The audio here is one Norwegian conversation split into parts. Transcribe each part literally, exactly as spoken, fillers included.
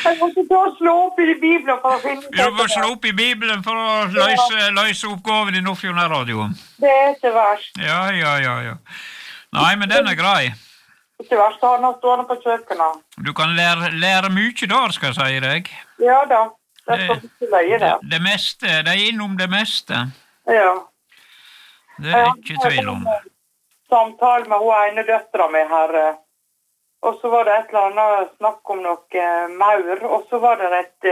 Jeg måtte ta og slå opp i Bibelen for å finne ut. Du må slå opp i Bibelen for å løse, løse oppgaven i Nordfjord-radioen. Det er ikke verst. Ja, ja, ja, ja. Nei, men den er grei. Ikke verst å ha noe stående på kjøkkenet. Du kan lære, lære mye der, skal jeg si deg. Ja da, det skal ikke løye det. Det meste, det er innom det meste. Ja. Det er ikke tvil om. Samtale med hun ene døtra mi her, og så var det et eller annet snakk om noe maur, og så var det et,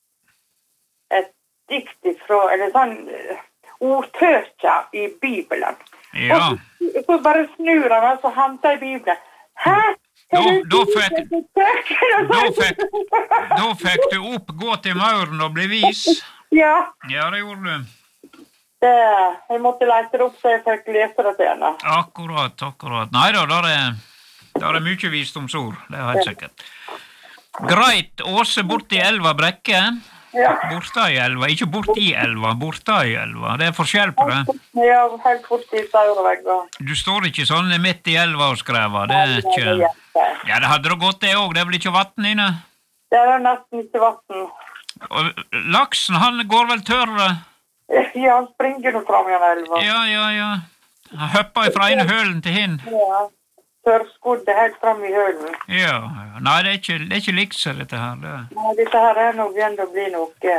et dikt ifra, eller sånn ordtøkja i Bibelen. Ja. Og så, så bare snur han, og så henter jeg Bibelen. Hæ? Da, da, fikk, da, fikk, da fikk du opp, gå til mauren og bli vis. Ja. Ja, det gjorde du. Det, jeg måtte lete det opp, så jeg fikk lese det til henne. Akkurat, akkurat. Neida, der er, der er mye visdomsord, det er helt sikkert. Greit, Åse bort i elva brekke. Ja. Borta i elva, ikke bort i elva, borta i elva. Det er forskjell på det. Ja, helt bort i Saurvegga. Du står ikke sånn midt i elva og skrever, det er ikke... Ja, det hadde det gått det også, det er vel ikke vatten inne? Det er nesten ikke vatten. Og laksen, han går vel tørr? Ja, han springer nå fram i en elva. Ja, ja, ja. Han hopper fra ene hølen til hin. Ja, tørrskodde helt fram i hølen. Ja, ja. Nei, det er ikke, det er ikke likse dette her. Det. Nei, dette her er nok igjen å bli noe...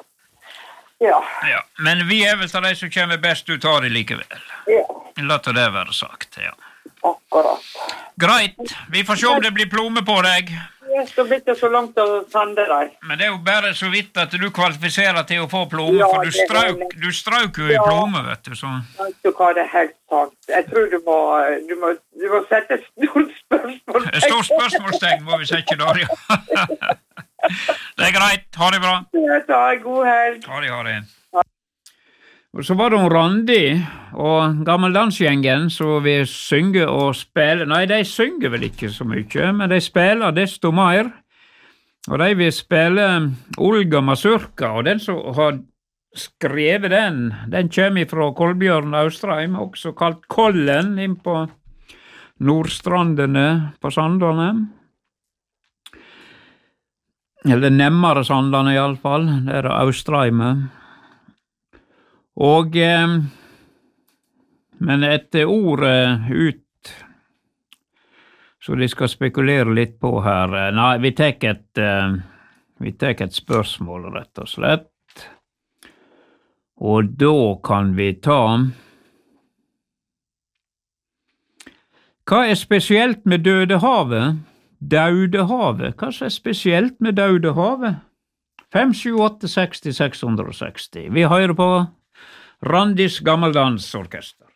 Ja. Ja, men vi er vel til de som kommer best ut av det likevel. Ja. La til det være sagt, ja. Akkurat. Greit, vi får se om det blir plomme på deg. Ja, så blir det så langt å sende deg. Men det er jo bare så vidt at du kvalifiserer til å få plomme, for du strauk, du strauk jo i plomme, vet du, så... Vet du hva, det er helt sant. Jeg tror du må, du må, du må sette et stort spørsmålstegn. Et stort spørsmålstegn må vi sette der, ja. Det er greit, ha det bra. Ja, ta en god helg. Ha det, ha det. Og så var det en Randi og gammeldansgjengen som vil synge og spille. Nei, de synger vel ikke så mye, men de spiller desto mer. Og de vil spille Olga Mazurka, og den som har skrevet den, den kommer fra Kolbjørn Austrheim, også kalt Kollen, inn på Nordstrandene på Sandane. Eller nemmere Sandane i alle fall, det er det Austrheimet. Og, eh, men et ord ut, så de skal spekulere litt på her. Nei, vi tar et, eh, vi tar et spørsmål, rett og slett. Og da kan vi ta... Hva er spesielt med Dødehavet? Daudehavet. Hva er spesielt med Daudehavet? fem sju åtte seks seks seks seksti. Vi hører på Randis Gammeldansorkester.